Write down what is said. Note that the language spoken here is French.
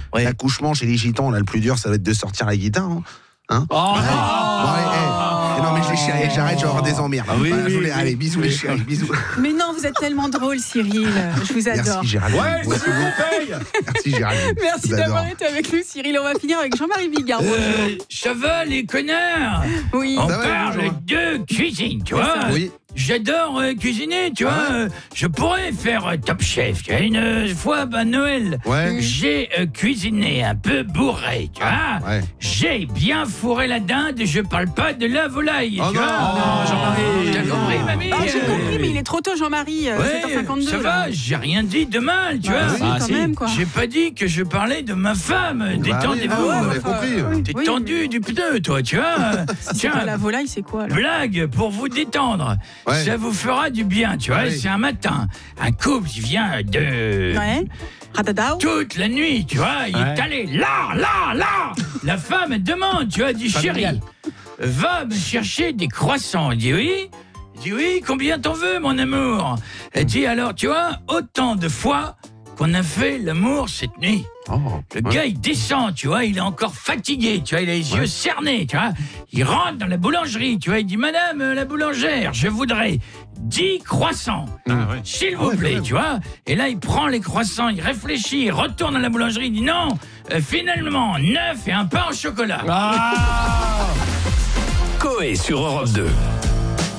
l'accouchement chez les gitans, là, le plus dur, ça va être de sortir la guitare. Hein non mais j'arrête, je vais avoir des emmerdes. Allez, bisous les chéris, bisous. Mais non, vous êtes tellement drôle, Cyril. Je vous adore. Merci Géraldine. Merci Géraldine. Merci d'avoir été avec nous, Cyril. On va finir avec Jean-Marie Bigard. Ça va les connards? Oui. On parle de cuisine, tu vois. Oui. J'adore cuisiner, tu vois. Je pourrais faire Top Chef. Tu vois, une fois, Noël, j'ai cuisiné un peu bourré, tu vois. J'ai bien fourré la dinde, je parle pas de la volaille. Oh tu vois. non, Jean-Marie. T'as compris, mamie? J'ai compris, mais il est trop tôt, Jean-Marie. 7h52. Ça va, j'ai rien dit de mal, tu vois. Quand même, quoi. J'ai pas dit que je parlais de ma femme. Détendez-vous. On avait compris. T'es tendu du pneu, toi, tu vois. C'est pas la volaille, c'est quoi alors? Blague pour vous détendre. Ça vous fera du bien, tu vois. C'est un matin. Un couple qui vient de... toute la nuit, tu vois. Il est allé là. La femme demande, tu vois, dit chérie, va me chercher des croissants. Il dit oui. Il dit oui, combien t'en veux, mon amour? Elle dit alors, tu vois, autant de fois qu'on a fait l'amour cette nuit. Le gars, il descend, tu vois, il est encore fatigué, tu vois, il a les yeux cernés, tu vois. Il rentre dans la boulangerie, tu vois, il dit, madame la boulangère, je voudrais 10 croissants, s'il vous plaît, tu vois. Et là, il prend les croissants, il réfléchit, il retourne à la boulangerie, il dit, non, finalement, 9 et un pain au chocolat. Coé sur Europe 2.